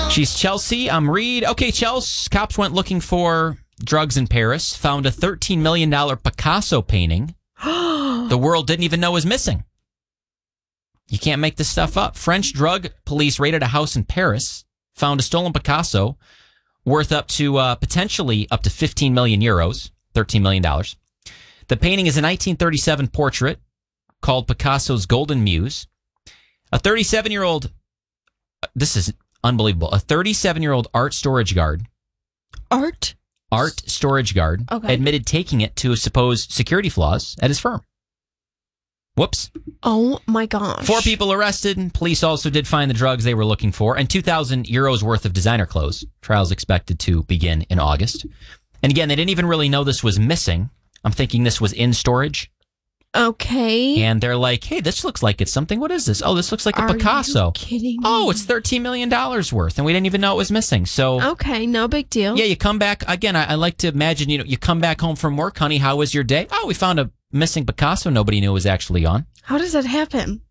She's Chelsea. I'm Reed. Okay, Chelsea. Cops went looking for drugs in Paris, found a $13 million Picasso painting the world didn't even know was missing. You can't make this stuff up. French drug police raided a house in Paris, found a stolen Picasso worth up to potentially up to 15 million euros, $13 million. The painting is a 1937 portrait called Picasso's Golden Muse. A 37-year-old, this is unbelievable, a 37-year-old art storage guard. Art storage guard admitted taking it to suppose security flaws at his firm. Whoops. Oh my gosh. 4 people arrested. Police also did find the drugs they were looking for and 2,000 euros worth of designer clothes. Trial's expected to begin in August. And again, they didn't even really know this was missing. I'm thinking this was in storage. Okay. And they're like, hey, this looks like it's something. What is this? Oh, this looks like a Picasso. Are you kidding me? Oh, it's $13 million worth. And we didn't even know it was missing. So, okay, no big deal. Yeah, you come back. Again, I like to imagine, you come back home from work, honey, how was your day? Oh, we found a missing Picasso nobody knew was actually on. How does that happen?